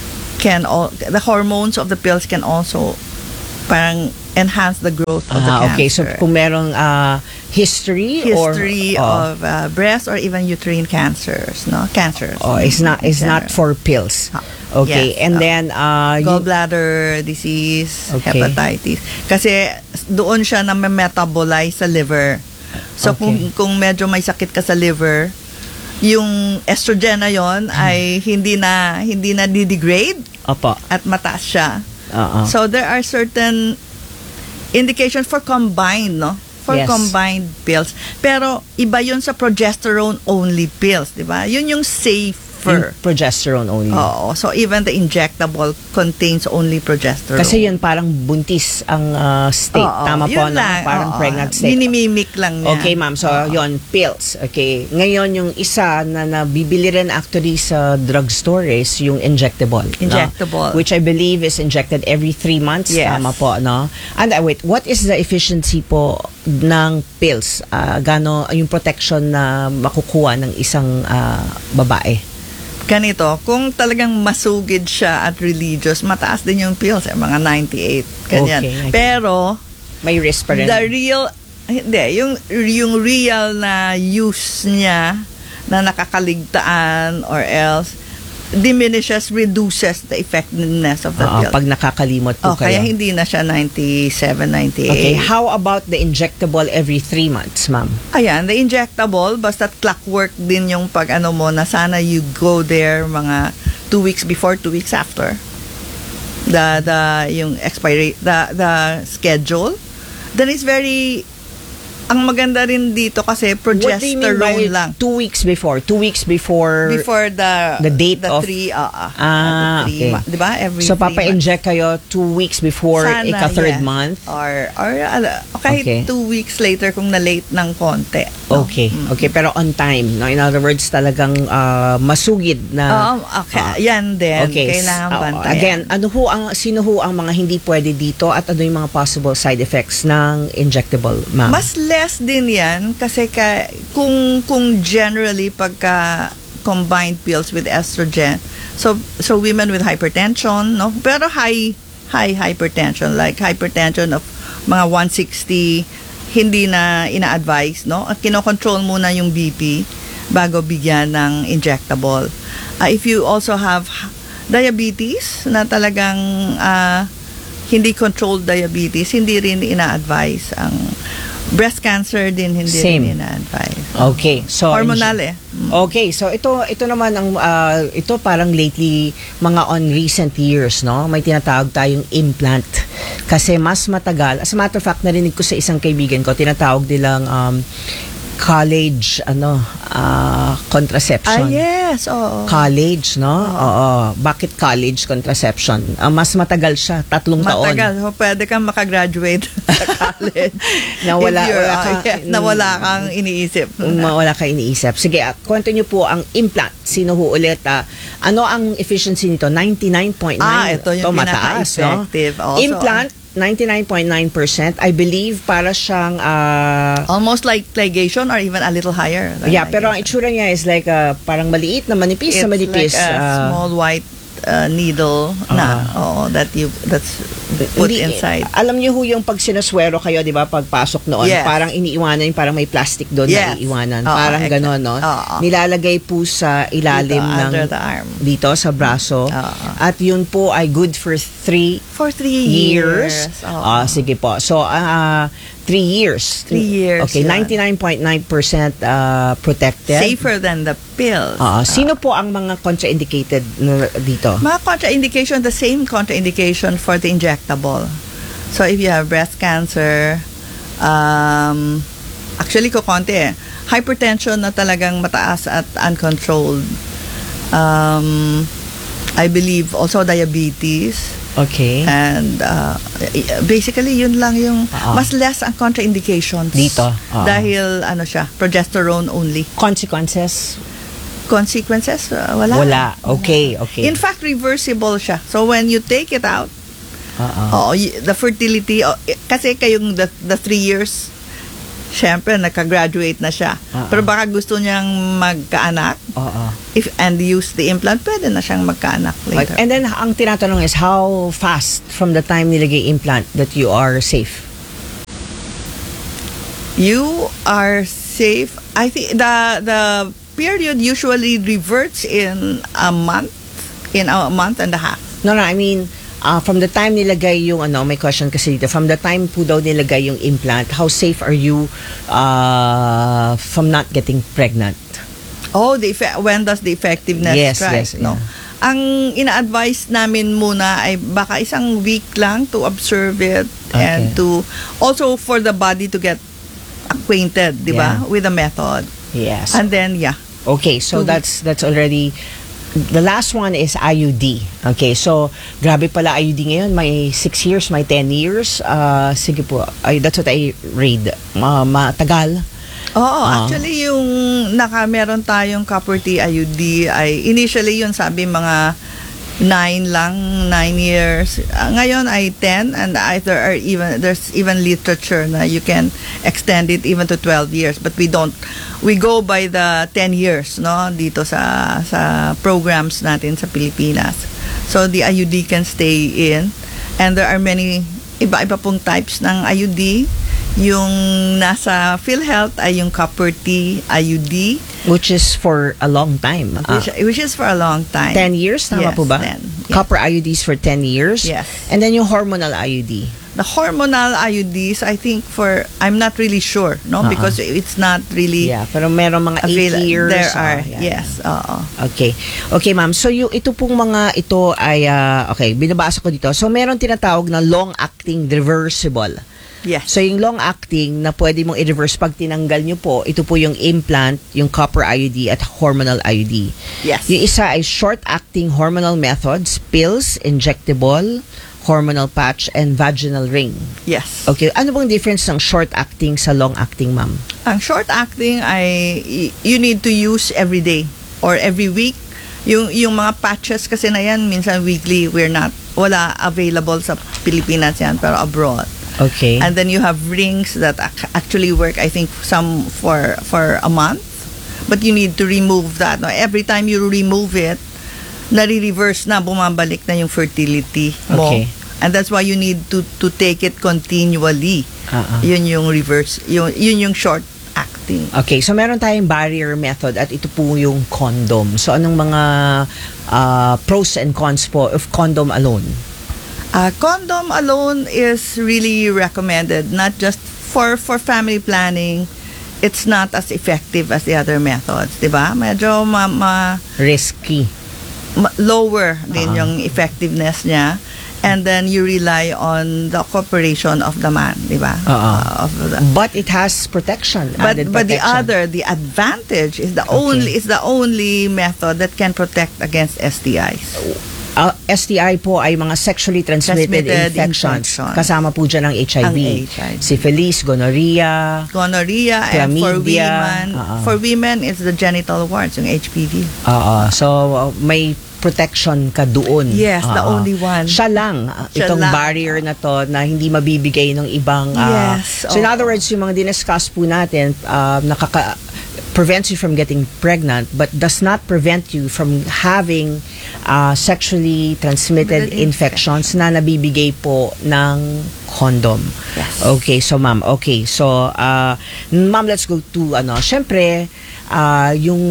the hormones of the pills can also parang enhance the growth of the cancer. Okay, so kung merong history of breast or even uterine cancers, no? Cancers. It's not for pills. Okay, yes, and then gallbladder disease, hepatitis. Kasi doon siya na metabolize sa liver. So kung medyo may sakit ka sa liver, yung estrogen na yon ay hindi na degrade at mataas siya. So there are certain indication for combined, no? For combined pills. Pero iba yun sa progesterone only pills, di ba? Yun yung safer. Progesterone only. Oo. So even the injectable contains only progesterone. Kasi yun parang buntis ang state. Tama po, no? Parang pregnant state. Minimimik lang niya. Okay, ma'am. So yun, pills. Okay. Ngayon, yung isa na nabibili rin actually sa drugstore is yung injectable. Injectable. No? Which I believe is injected every 3 months. Yes. Tama po, no? And wait, what is the efficiency po ng pills? Gano yung protection na makukuha ng isang babae? Ganito, kung talagang masugid siya at religious, mataas din yung pills, mga 98, ganyan. Okay. Pero, may risk pa rin. Yung real na use niya na nakakaligtaan or else reduces the effectiveness of the pill. Pag nakakalimot po kaya kayo. hindi na siya 97, 98. Okay, how about the injectable every 3 months, ma'am? Ayan, the injectable, basta clockwork din yung pag mo na sana you go there mga 2 weeks before, 2 weeks after. Yung expiry, the schedule. Then it's very, ang maganda rin dito kasi What do you mean by progesterone lang. 2 weeks before? 2 weeks before the date of... okay. Diba? Every so, 3 papa-inject kayo 2 weeks before Sana, ika-third yes. month? Or kahit Okay. 2 weeks later kung na-late ng konti. Okay. Okay, pero on time. No? In other words, talagang masugid na... Okay. Yan din. Okay. Kailangan bantayan. Again, sino ho ang mga hindi pwede dito at ano yung mga possible side effects ng injectable, ma'am? Mas less din yan kasi kung generally pagka combined pills with estrogen, so women with hypertension, no, pero high hypertension, like hypertension of mga 160, hindi na ina-advise, no, at kinokontrol muna yung BP bago bigyan ng injectable. If you also have diabetes na talagang hindi controlled diabetes, hindi rin ina-advise ang breast cancer din, hindi Same. rin ina-advise. Okay. So hormonal Okay, so ito naman ang ito parang lately mga on recent years, no? May tinatawag tayong implant kasi mas matagal. As a matter of fact, narinig ko sa isang kaibigan ko, tinatawag nilang college contraception. Yes, oo. College, no? Oo. Bakit college contraception? Mas matagal siya, 3 taon. Matagal. So, pwede kang makagraduate sa college. Nawala kang iniisip. Wala kang iniisip. Sige, kwento niyo po ang implant. Sino ho ulit? Ano ang efficiency nito? 99.9. Ito yung pinaka-effective. No? Also, implant, 99.9%. I believe para siyang almost like ligation or even a little higher. Yeah, pero ang itsura niya is like parang maliit na manipis na manipis. It's like a small white needle that's put inside. Alam niyo ho yung pag sinuswero kayo, di ba, pagpasok noon, yes. parang iniiwanan, parang may plastic doon na iiwanan. Parang ganon, no? Nilalagay po sa ilalim dito, ng under the arm. Dito sa braso. At yun po ay good for 3 years. Sige po. So, 3 years. 3 years. Okay, 99.9% protected. Safer than the pills. Sino po ang mga contraindicated dito? Mga contraindication, the same contraindication for the injectable. So, if you have breast cancer, actually ko konti hypertension na talagang mataas at uncontrolled. I believe also diabetes. Okay. And basically yun lang yung mas less ang contraindications dito. Dahil progesterone only. Consequences, wala. Okay. In fact, reversible siya. So when you take it out, the fertility, kasi kayong the 3 years, syempre naka-graduate na siya. Pero baka gusto niyang magkaanak. And use the implant, pwede na siyang magkaanak later. And then ang tinatanong is how fast from the time nilagay implant that you are safe? You are safe. I think the period usually reverts in a month and a half. No, I mean from the time nilagay yung may question kasi dito, from the time po daw nilagay yung implant, how safe are you from not getting pregnant? When does the effectiveness strike? Yes, no? Ang ina-advise namin muna ay baka 1 week lang to observe it and to also for the body to get acquainted, di ba, with the method. Yes. And then okay, so that's already. The last one is IUD. Okay, so grabe pala IUD ngayon. May 6 years, may 10 years. Sige po, that's what I read. Matagal. Actually yung meron tayong copper T IUD ay initially yun sabi mga 9 years. Ngayon ay 10, and there's even literature na you can extend it even to 12 years, but we go by the 10 years, no, dito sa programs natin sa Pilipinas. So the IUD can stay in, and there are many iba-iba pong types ng IUD. Yung nasa PhilHealth ay yung Copper T IUD, which is for a long time. Which is for a long time. 10 years, tama yes, po ba? 10, yes. Copper IUDs for 10 years. Yes. And then yung hormonal IUD. The hormonal IUDs, I think I'm not really sure, no, because it's not really. Yeah, pero meron mga 8 years. There are, yes. Okay. Okay, ma'am. So ito pong mga ito ay okay, binabasa ko dito. So meron tinatawag na long-acting reversible. Yes. So yung long-acting na pwede mong i-reverse pag tinanggal nyo po, ito po yung implant, yung copper IUD at hormonal IUD. Yes. Yung isa ay short-acting hormonal methods, pills, injectable, hormonal patch, and vaginal ring. Yes. Okay. Ano bang difference ng short-acting sa long-acting, ma'am? Ang short-acting ay you need to use every day or every week. Yung mga patches kasi na yan, minsan weekly, wala available sa Pilipinas yan, pero abroad. Okay. And then you have rings that actually work, I think, some for a month. But you need to remove that. No? Every time you remove it, nare-reverse na, bumabalik na yung fertility mo. Okay. And that's why you need to take it continually. Yun yung reverse, yun yung short acting. Okay, so meron tayong barrier method at ito po yung condom. So anong mga pros and cons po of condom alone? Condom alone is really recommended, not just for family planning. It's not as effective as the other methods, di ba? Medyo risky. Lower din yung effectiveness niya. And then you rely on the cooperation of the man, di ba? But it has protection. But the advantage is the only method that can protect against STIs. STI po ay mga sexually transmitted infections. Kasama po dyan ang HIV. Syphilis, gonorrhea, chlamydia, and for women, it's the genital warts, yung HPV. So, may protection ka doon. Yes, the only one. Siya lang. Itong barrier na to na hindi mabibigay ng ibang... So, in other words, yung mga diniscuss po natin, prevents you from getting pregnant but does not prevent you from having sexually transmitted infections na nabibigay po ng condom. Yes. Okay, so ma'am. Okay, so ma'am, let's go to syempre yung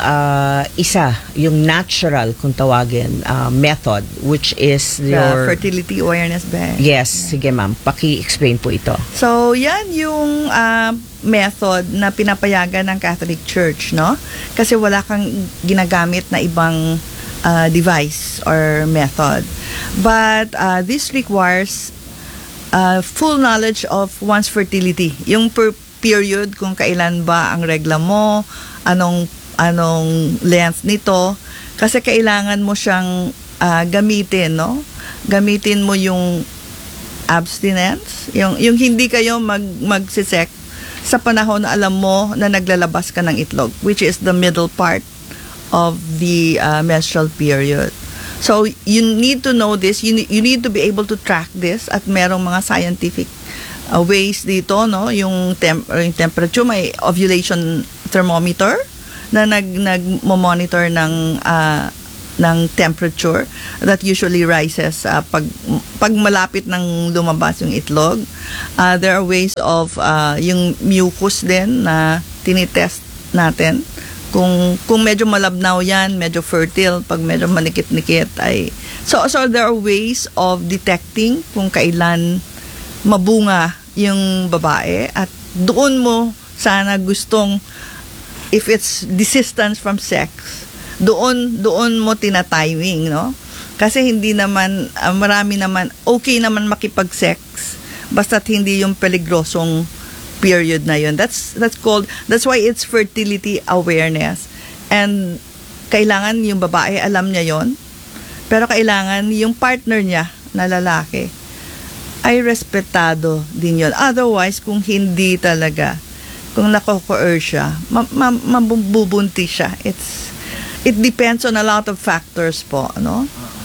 yung natural kung tawagin method, which is your fertility awareness bag. Yes, sige ma'am, paki-explain po ito. So yan yung method na pinapayagan ng Catholic Church, no? Kasi wala kang ginagamit na ibang device or method. But this requires full knowledge of one's fertility. Yung per period, kung kailan ba ang regla mo, anong length nito, kasi kailangan mo siyang gamitin, no? Gamitin mo yung abstinence, yung hindi kayo magsisex sa panahon na alam mo na naglalabas ka ng itlog, which is the middle part of the menstrual period. So you need to know this, you need to be able to track this, at merong mga scientific ways dito, no? Yung temperature, may ovulation thermometer na nag-monitor ng temperature that usually rises pag malapit ng lumabas yung itlog. There are ways of yung mucus din na tinitest natin. Kung medyo malabnaw yan, medyo fertile, pag medyo manikit-nikit ay... So there are ways of detecting kung kailan mabunga yung babae, at doon mo sana gustong, if it's desistance from sex, doon mo tina-timing, no? Kasi hindi naman, marami naman, okay naman makipag-sex, basta't hindi yung peligrosong period na yun. That's why it's fertility awareness. And kailangan yung babae alam niya yon, pero kailangan yung partner niya na lalaki ay respetado din yun. Otherwise, kung hindi talaga, kung nako-coerce siya, mabubuntis siya. It depends on a lot of factors po, no?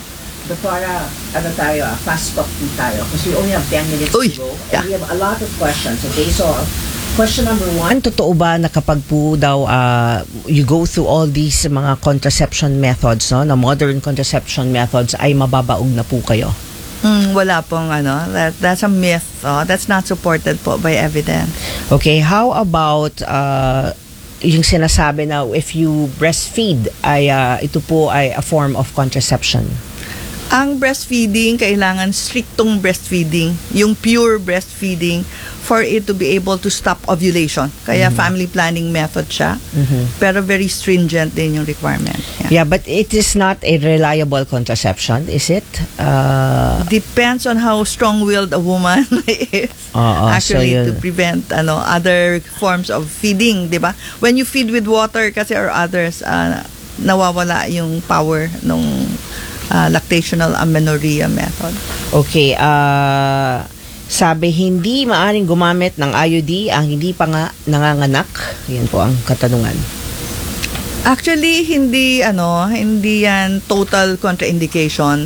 Doktora, fast talk po tayo. Kasi we only have 10 minutes to go. And we have a lot of questions. Okay, so question number 1, totoo ba na kapag po daw you go through all these mga contraception methods, no, na modern contraception methods, ay mababaog na po kayo? Wala pong that's a myth. That's not supported po by evidence. Okay, how about yung sinasabi na if you breastfeed, ay ito po ay a form of contraception? Ang breastfeeding, kailangan strictong breastfeeding, yung pure breastfeeding for it to be able to stop ovulation. Kaya family planning method siya, pero very stringent din yung requirement. Yeah, but it is not a reliable contraception, is it? Depends on how strong-willed a woman is. Actually, so to prevent other forms of feeding, di ba? When you feed with water kasi or others, nawawala yung power nung lactational amenorrhea method. Okay, sabi, hindi maaring gumamit ng IUD ang hindi pa nga nanganganak. Yan po ang katanungan. Actually, hindi yan total contraindication.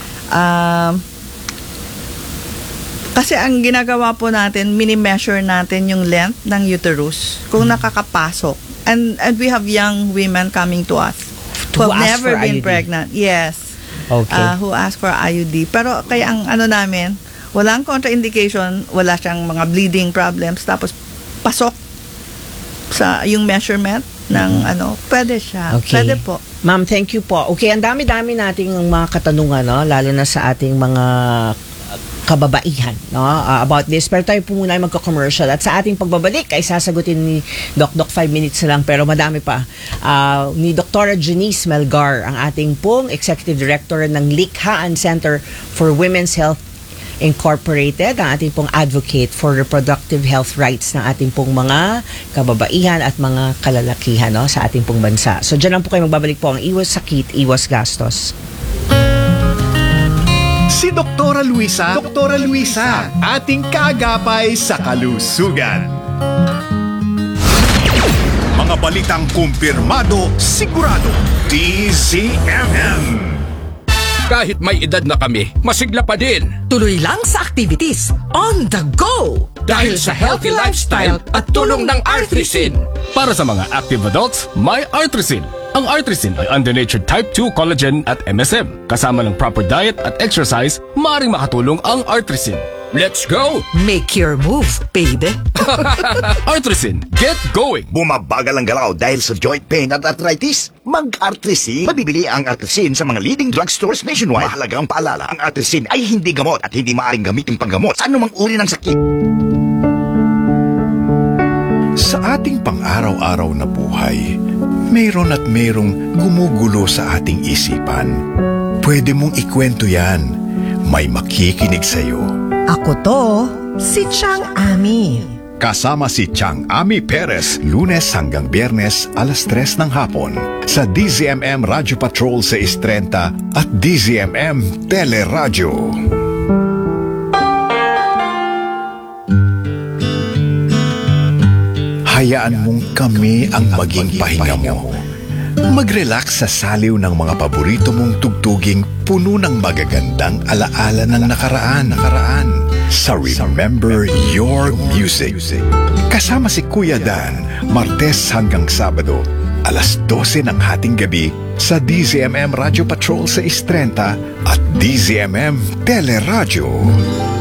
Kasi ang ginagawa po natin, mini-measure natin yung length ng uterus kung nakakapasok. And we have young women coming to us who have never been pregnant. Yes. Okay. Who ask for IUD. Pero kaya ang namin, walang contraindication, wala siyang mga bleeding problems, tapos pasok sa yung measurement ng pwede siya. Okay. Pwede po. Ma'am, thank you po. Okay, ang dami-dami nating mga katanungan, no? Lalo na sa ating mga kababaihan, no? About this. Pero tayo po muna ay magka-commercial. At sa ating pagbabalik ay sasagutin ni Doc 5 minutes na lang, pero madami pa. Ni Dr. Janice Melgar, ang ating pong Executive Director ng Likhaan Center for Women's Health Incorporated, ang ating pong advocate for reproductive health rights ng ating pong mga kababaihan at mga kalalakihan, no, sa ating pong bansa. So dyan lang po kayo magbabalik po ang iwas sakit, iwas gastos. Si Doktora Luisa, ating kaagapay sa kalusugan. Mga balitang kumpirmado, sigurado, DZMM. Kahit may edad na kami, masigla pa din. Tuloy lang sa activities, on the go! Dahil sa healthy lifestyle at tulong ng Artrisin. Para sa mga active adults, may Artrisin. Ang Artrisin ay undenatured type 2 collagen at MSM. Kasama ng proper diet at exercise, maaaring makatulong ang Artrisin. Let's go! Make your move, baby! Artrisin, get going! Bumabagal ang galaw dahil sa joint pain at arthritis? Mag-Artrisin. Mabibili ang Artrisin sa mga leading drugstores nationwide. Mahalagang paalala, ang Artrisin ay hindi gamot at hindi maaaring gamitin panggamot sa anumang uri ng sakit. Sa ating pang-araw-araw na buhay, mayroon at mayroong gumugulo sa ating isipan. Pwede mong ikwento yan. May makikinig sa'yo. Ako to, si Chang Ami. Kasama si Chang Ami Perez, Lunes hanggang Biyernes, alas 3 ng hapon, sa DZMM Radio Patrol 630 at DZMM Teleradyo. Hayaan mong kami ang maging pahinga mo. Mag-relax sa saliw ng mga paborito mong tugtuging puno ng magagandang alaala ng nakaraan. Sa Remember Your Music. Kasama si Kuya Dan, Martes hanggang Sabado, alas 12 ng hating gabi sa DZMM Radio Patrol 630 at DZMM Teleradyo.